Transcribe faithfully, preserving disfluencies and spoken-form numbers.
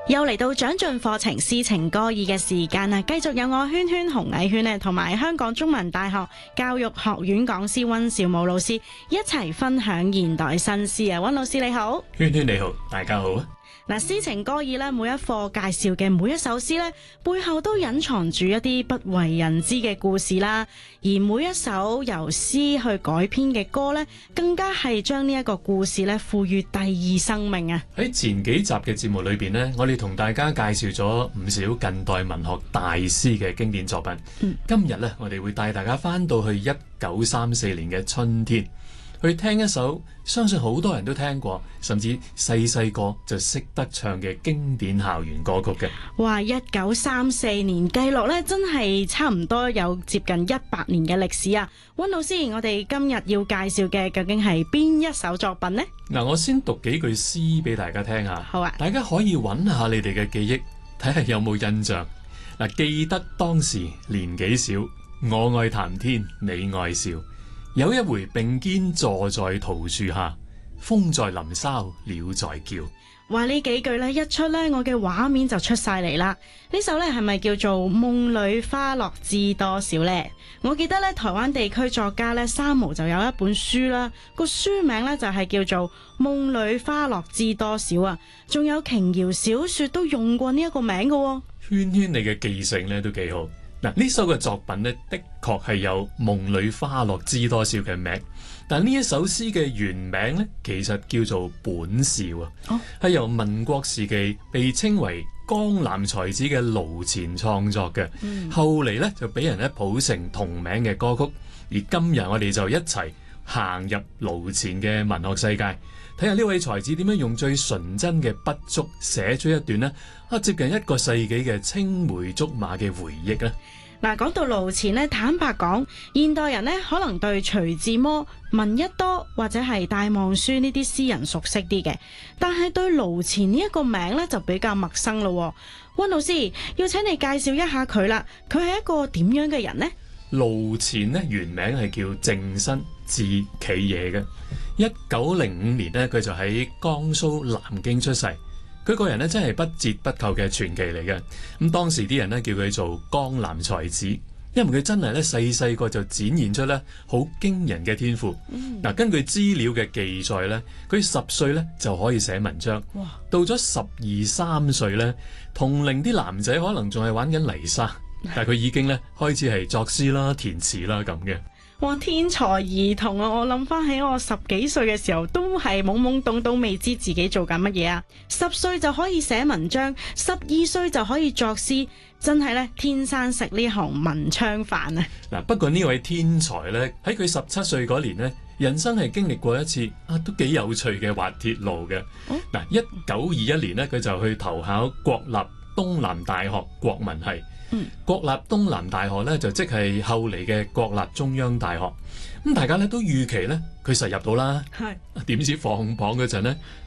又嚟到長進課程詩情歌意嘅時間啦，繼續有我圈圈洪藝圈咧，同埋香港中文大學教育學院講師溫兆武老師一齊分享現代新詩啊！溫老師你好。 圈圈你好，大家好啊！ 嗱，詩情歌意咧，每一課介紹嘅每一首詩咧，背後都隱藏住一啲不為人知嘅故事啦。而每一首由詩去改編嘅歌咧，更加係將呢一個故事咧賦予第二生命啊！ 喺前幾集嘅節目裏邊呢，我哋同大家介紹咗唔少近代文學大師嘅經典作品。嗯、今日呢，我哋會帶大家翻到去一九三四年嘅春天，去聽一首相信好多人都聽過，甚至細細個就識得唱嘅經典校園歌曲嘅。 哇！一九三四年計落咧，真係差唔多有接近一百年嘅歷史啊！溫老師，我哋今日要介紹嘅究竟係邊一首作品呢？ 嗱，我先讀幾句詩俾大家聽下。 好啊， 大家可以揾下你哋嘅記憶，睇下有冇印象。嗱，記得當時年紀小，我愛談天，你愛笑。有一回並肩坐在桃樹下，風在林梢，鳥在叫。 話呢幾句咧一出咧，我嘅畫面就出晒嚟啦。呢首咧係咪叫做《夢裏花落知多少》呢？我記得咧台灣地區作家咧三毛就有一本書啦，個書名咧就係叫做《夢裏花落知多少》啊。仲有瓊瑤小說都用過呢一個名噶。 圈圈你嘅記性咧都幾好。嗱，呢首嘅作品呢，的確係有夢裏花落知多少嘅名，但呢一首詩嘅原名呢，其實叫做本少啊，係、哦、由民國時期被稱為江南才子嘅盧錢創作嘅，嗯、後嚟呢，就俾人咧譜成同名嘅歌曲，而今日我哋就一齊行入盧錢嘅文學世界，睇下呢位才子點樣用最純真嘅筆觸寫出一段呢啊接近一個世紀嘅青梅竹馬嘅回憶呢。 嗱，講到盧錢呢，坦白講，現代人呢可能對徐志摩、聞一多或者係戴望舒呢啲詩人熟悉啲嘅，但係對盧錢呢一個名呢就比較陌生咯。溫老師，要請你介紹一下佢啦，佢係一個點樣嘅人呢？ 盧錢呢原名係叫淨身，字企野嘅。一九零五年呢，佢就喺江蘇南京出世。佢個人呢真係不折不扣嘅傳奇嚟嘅。咁當時啲人呢叫佢做江南才子，因為佢真係咧細細個就展現出咧好驚人嘅天賦。嗱、嗯，根據資料嘅記載咧，佢十歲咧就可以寫文章。哇！到咗十二三歲咧，同齡啲男仔可能仲係玩緊泥沙，但係佢已經咧開始係作詩啦、填詞啦咁嘅。 哇！天才兒童啊！我諗翻起我十幾歲嘅時候，都係懵懵懂懂，未知自己做緊乜嘢啊！十歲就可以寫文章，十二歲就可以作詩，真係咧天生食呢行文昌飯啊！ 嗱，不過呢位天才咧喺佢十七歲嗰年呢，人生係經歷過一次啊都幾有趣嘅滑鐵盧嘅。嗱、哦，一九二一年呢，佢就去投考國立東南大學國文系。嗯、國立東南大學咧就即係後嚟嘅國立中央大學，咁大家咧都預期咧佢實入到啦。係點知放榜嗰陣呢，